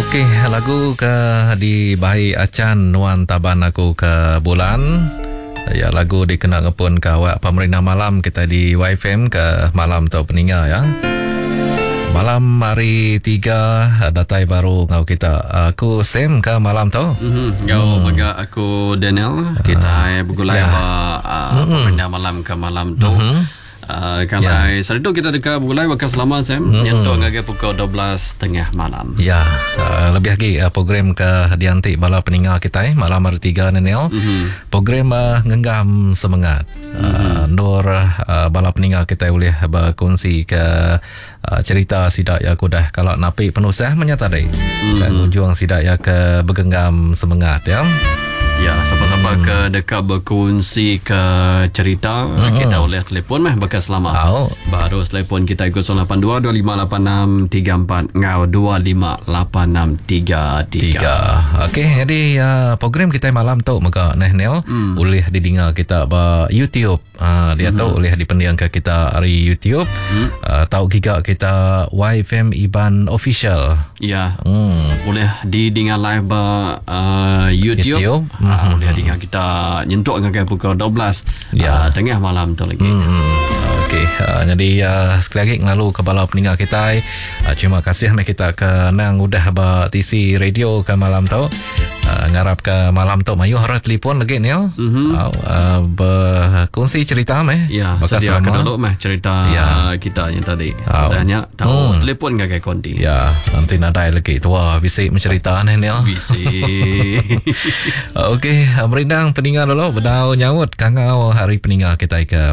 Okey, lagu ke di Bahai Acan Nuan Taban Aku ke Bulan. Ya, lagu dikenal pun ke awak pemerintah malam kita di YFM ke malam tu peninga ya. Malam hari 3 datai baru ngau kita. Aku Sam ke malam tu. Ngau baga aku Daniel. Kita bergulai pemerintah malam ke malam tu. Kalau saat itu kita dekat bergulai bakas selama Sam. Nyentuh ngagai pukul 12 tengah malam. Ya, lebih lagi program ke diantik bala peninga kita malam hari 3 Daniel. Program ngenggam semangat. Nur bala peninga kita boleh berkongsi ke cerita sidak ya aku dah kalau napi penuh sah menyata deh. Dan ujung sidak ya ke bergenggam semangat ya. Ya, siapa-siapa ke dekat berkongsi ke cerita, kita boleh telefon meh bekas lama. Baru telefon kita ikut 082-2586-34 ngau 2586-33. Okey, jadi program kita malam tu maka Nel boleh didengar kita di YouTube. Dia tahu boleh dipendiang ke kita hari YouTube. Tahu giga kita YFM Iban Official. Ya. Boleh didengar live YouTube. Boleh dengar kita nyentuk dengan pukul 12 tengah malam tu lagi. Okey, jadi sekali lagi ngelalu ke bala peninggal kita. Terima kasih kita ke nang udah TC radio ke malam tu. Ngarap ke malam tu mayu harap telefon lagi Nil. Berkongsi cerita meh. Ya, sedia ke dulu meh cerita kita yang tadi. Adanya tahu telefon gak konti. Ya, nanti nadai lagi tua bisik mencerita Nil. Bisik. Okey, merindang peninggal dulu berdau nyawut kangau hari peninggal kita ke